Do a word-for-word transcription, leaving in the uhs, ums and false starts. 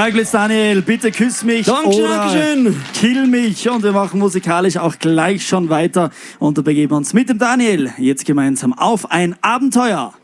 Streichblitz Daniel, bitte küss mich Dankeschön, oder Dankeschön. kill mich. Und wir machen musikalisch auch gleich schon weiter und begeben uns mit dem Daniel jetzt gemeinsam auf ein Abenteuer.